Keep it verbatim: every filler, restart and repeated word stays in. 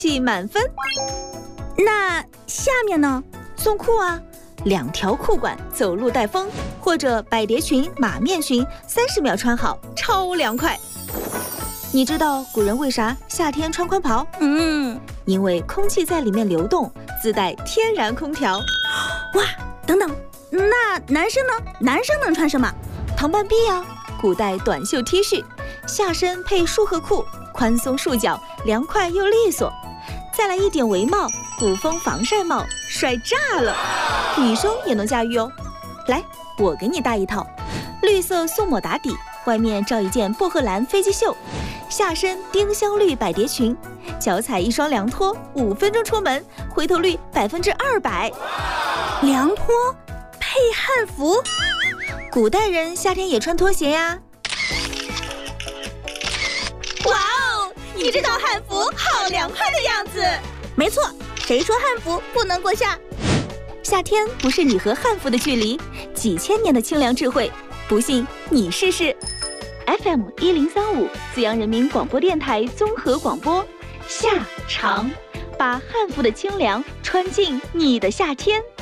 记满分。 那下面呢？ 送裤啊，两条裤管走路带风，或者百蝶裙、马面裙，三十秒穿好，超凉快。你知道古人为啥夏天穿宽袍？ 嗯， 因为空气在里面流动，自带天然空调。 哇，等等，那男生呢？男生能穿什么？ 唐半壁啊，古代短袖 T 恤，下身配束荷裤，宽松束脚，凉快又利索。再来一顶围帽，古风防晒帽，帅炸了！女生也能驾驭哦。来，我给你搭一套，绿色素抹打底，外面罩一件薄荷蓝飞机袖，下身丁香绿百蝶裙，脚踩一双凉拖，五分钟出门，回头率百分之二百。 凉拖配汉服， 古代人夏天也穿拖鞋呀。 哇哦，你这套汉服好凉快的样子。没错，谁说汉服不能过夏？ 夏天不是你和汉服的距离，几千年的清凉智慧，不信你试试。F M 一零三五，资阳人民广播电台综合广播，夏长，把汉服的清凉穿进你的夏天。